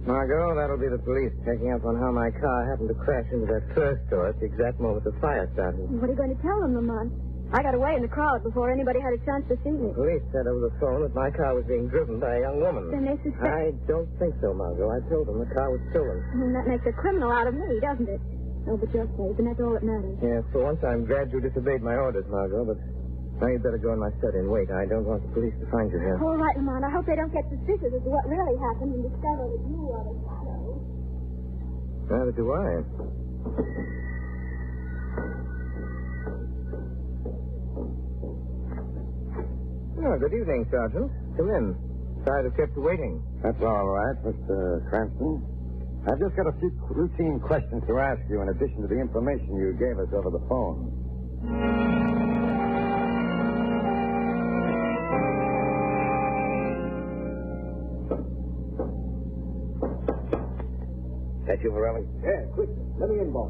Margot, that'll be the police checking up on how my car happened to crash into that fur store at the exact moment the fire started. What are you going to tell them, Lamont? I got away in the crowd before anybody had a chance to see me. The police said over the phone that my car was being driven by a young woman. Then they suspect... I don't think so, Margot. I told them the car was stolen. And that makes a criminal out of me, doesn't it? No, but you're safe, and that's all that matters. Yeah, for once I'm glad you disobeyed my orders, Margot, but now you'd better go in my study and wait. I don't want the police to find you here. All right, Lamont. I hope they don't get suspicious as to what really happened and discover that you are the shadow. Neither do I. Oh, good evening, Sergeant. Come in. Sorry to have kept you waiting. That's all right, Mr. Cranston. I've just got a few routine questions to ask you in addition to the information you gave us over the phone. That you, Morelli? Yeah, quick. Let me in, boss.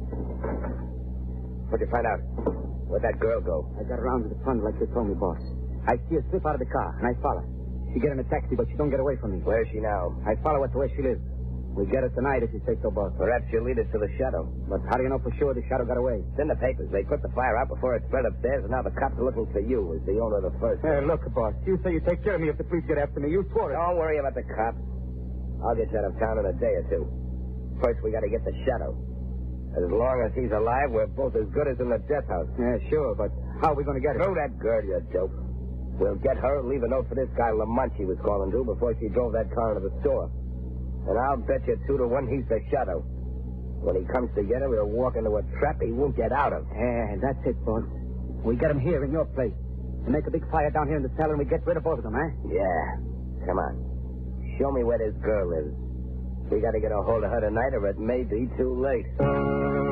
What'd you find out? Where'd that girl go? I got around to the front like you told me, boss. I see her slip out of the car, and I follow. She get in a taxi, but she don't get away from me. Where is she now? I follow her to where she lives. We'll get her tonight if you say so, boss. Perhaps she'll lead us to the shadow. But how do you know for sure the shadow got away? It's in the papers. They put the fire out before it spread upstairs, and now the cops are looking for you as the owner of the first. Hey, look, boss. You say you take care of me if the police get after me. You swore it. Don't worry about the cops. I'll get you out of town in a day or two. First, we got to get the shadow. As long as he's alive, we're both as good as in the death house. Yeah, sure, but how are we going to get her? Throw that girl, you dope. We'll get her, leave a note for this guy Lamont she was calling to before she drove that car into the store. And I'll bet you 2 to 1 he's the shadow. When he comes to get her, he'll walk into a trap he won't get out of. Yeah, that's it, boss. We get him here in your place. We make a big fire down here in the cellar and we get rid of both of them, eh? Yeah. Come on. Show me where this girl is. We got to get a hold of her tonight or it may be too late.